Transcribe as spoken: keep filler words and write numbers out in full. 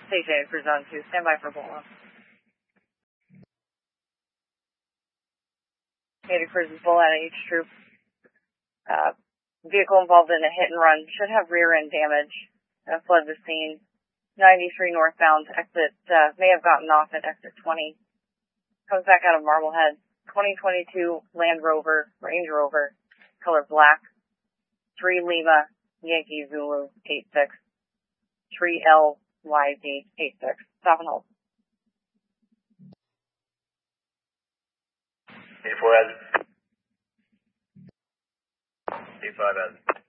Stationed for zone two. Stand by for Bola. Native Cruises Bola at H Troop. Uh, vehicle involved in a hit and run. Should have rear end damage. Uh, fled the scene. ninety-three northbound. Exit, uh, may have gotten off at exit twenty. Comes back out of Marblehead. twenty twenty-two Land Rover, Range Rover. Color black. three Lima, Yankee Zulu, eight six. three L Y Z, eight six. Stop and hold. eighty-four has. eighty-five has.